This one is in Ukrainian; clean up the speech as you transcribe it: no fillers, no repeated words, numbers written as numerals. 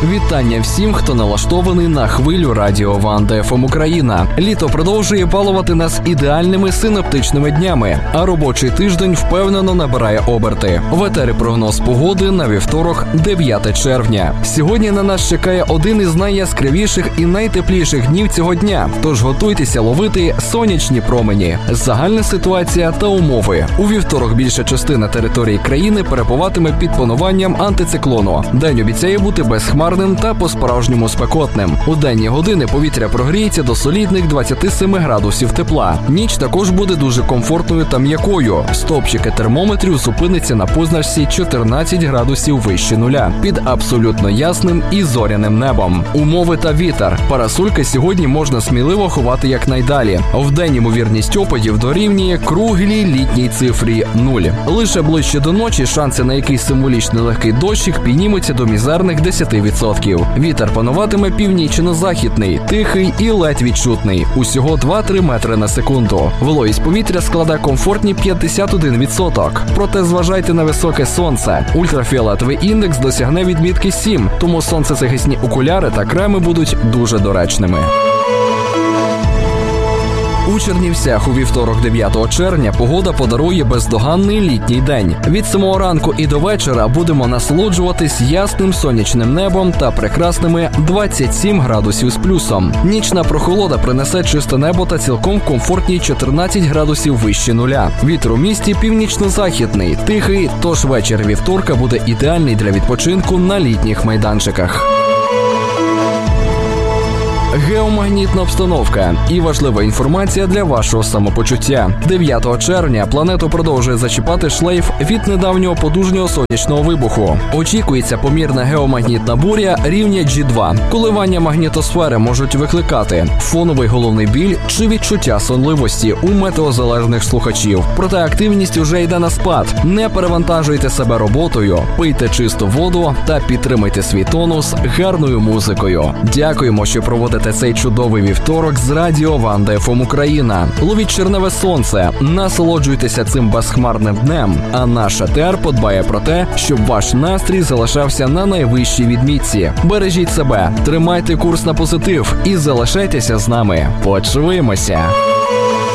Вітання всім, хто налаштований на хвилю радіо Ванда ФМ Україна. Літо продовжує балувати нас ідеальними синоптичними днями, а робочий тиждень впевнено набирає оберти. В етері прогноз погоди на вівторок, 9 червня. Сьогодні на нас чекає один із найяскравіших і найтепліших днів цього дня, тож готуйтеся ловити сонячні промені. Загальна ситуація та умови. У вівторок більша частина території країни перебуватиме під пануванням антициклону. День обіцяє бути безхмарним та по-справжньому спекотним. У денні години повітря прогріється до солідних 27 градусів тепла. Ніч також буде дуже комфортною та м'якою. Стовпчики термометрів зупиниться на позначці 14 градусів вище нуля, під абсолютно ясним і зоряним небом. Умови та вітер. Парасольки сьогодні можна сміливо ховати якнайдалі. Вдень ймовірність опадів дорівнює круглій літній цифрі 0. Лише ближче до ночі шанси на якийсь символічний легкий дощик піднімуться до мізерних 10%. Вітер пануватиме північно-західний, тихий і ледь відчутний. Усього 2-3 метри на секунду. Вологість повітря складе комфортні 51%. Проте зважайте на високе сонце. Ультрафіолетовий індекс досягне відмітки 7, тому сонцезахисні окуляри та креми будуть дуже доречними. У Чернівцях у вівторок 9 червня погода подарує бездоганний літній день. Від самого ранку і до вечора будемо насолоджуватись ясним сонячним небом та прекрасними 27 градусів з плюсом. Нічна прохолода принесе чисте небо та цілком комфортні 14 градусів вище нуля. Вітер у місті північно-західний, тихий, тож вечір вівторка буде ідеальний для відпочинку на літніх майданчиках. Геомагнітна обстановка і важлива інформація для вашого самопочуття. 9 червня планету продовжує зачіпати шлейф від недавнього потужного сонячного вибуху. Очікується помірна геомагнітна буря рівня G2. Коливання магнітосфери можуть викликати фоновий головний біль чи відчуття сонливості у метеозалежних слухачів. Проте активність уже йде на спад. Не перевантажуйте себе роботою, пийте чисту воду та підтримайте свій тонус гарною музикою. Дякуємо, що проводите цей чудовий вівторок з радіо Ванда ФМ Україна. Ловіть черневе сонце, насолоджуйтеся цим безхмарним днем, а наш етер подбає про те, щоб ваш настрій залишався на найвищій відмітці. Бережіть себе, тримайте курс на позитив і залишайтеся з нами. Почуємося!